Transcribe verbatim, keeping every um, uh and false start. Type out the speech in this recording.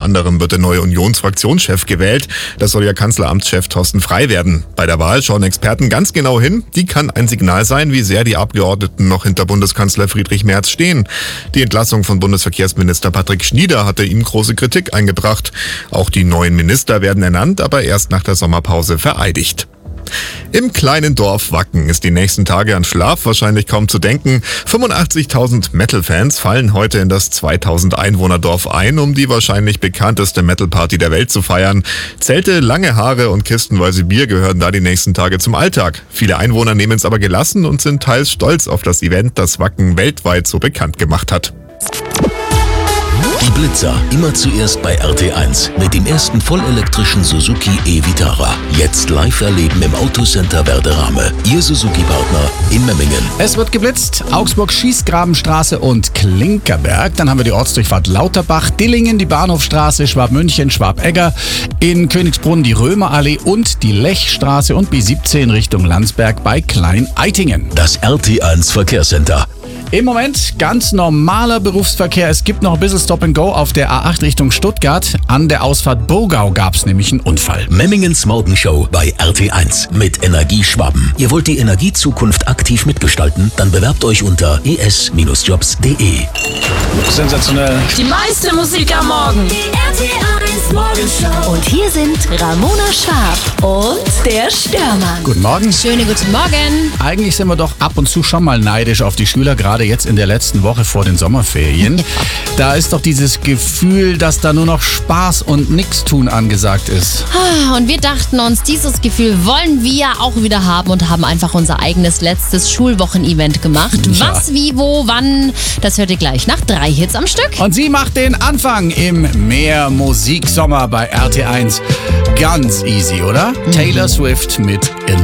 anderem wird der neue Unionsfraktionschef gewählt. Das soll ja Kanzleramtschef Thorsten Frey werden. Bei der Wahl schauen Experten ganz genau hin. Die kann ein Signal sein, wie sehr die Abgeordneten noch hinter Bundeskanzler Friedrich Merz stehen. Die Entlassung von Bundesverkehrsminister Patrick Schnieder hatte ihm große Kritik eingebracht. Auch die neuen Minister werden ernannt, aber erst nach der Sommerpause vereidigt. Im kleinen Dorf Wacken ist die nächsten Tage an Schlaf wahrscheinlich kaum zu denken. fünfundachtzigtausend Metal-Fans fallen heute in das zweitausend Einwohner-Dorf ein, um die wahrscheinlich bekannteste Metal-Party der Welt zu feiern. Zelte, lange Haare und kistenweise Bier gehören da die nächsten Tage zum Alltag. Viele Einwohner nehmen es aber gelassen und sind teils stolz auf das Event, das Wacken weltweit so bekannt gemacht hat. Die Blitzer, immer zuerst bei R T eins mit dem ersten vollelektrischen Suzuki e-Vitara. Jetzt live erleben im Autocenter Werderame. Ihr Suzuki-Partner in Memmingen. Es wird geblitzt. Augsburg, Schießgrabenstraße und Klinkerberg. Dann haben wir die Ortsdurchfahrt Lauterbach, Dillingen, die Bahnhofstraße, Schwabmünchen, Schwabegger. In Königsbrunn die Römerallee und die Lechstraße und B siebzehn Richtung Landsberg bei Klein-Eitingen. Das R T eins Verkehrscenter. Im Moment ganz normaler Berufsverkehr. Es gibt noch ein bisschen Stop and Go auf der A acht Richtung Stuttgart. An der Ausfahrt Burgau gab es nämlich einen Unfall. Memmingens Morgenshow bei R T eins mit Energie Schwaben. Ihr wollt die Energiezukunft aktiv mitgestalten? Dann bewerbt euch unter e s Jobs punkt de. Sensationell. Die meiste Musik am Morgen. Die R T eins Morgenshow. Und hier sind Ramona Schwab und der Störmann. Guten Morgen. Schönen guten Morgen. Eigentlich sind wir doch ab und zu schon mal neidisch auf die Schüler, gerade jetzt in der letzten Woche vor den Sommerferien. Da ist doch dieses Gefühl, dass da nur noch Spaß und Nichtstun angesagt ist. Und wir dachten uns, dieses Gefühl wollen wir auch wieder haben und haben einfach unser eigenes letztes Schulwochen-Event gemacht. Ja. Was, wie, wo, wann, das hört ihr gleich nach drei Hits am Stück. Und sie macht den Anfang im Mehr Musiksommer bei R T eins. Ganz easy, oder? Mhm. Taylor Swift mit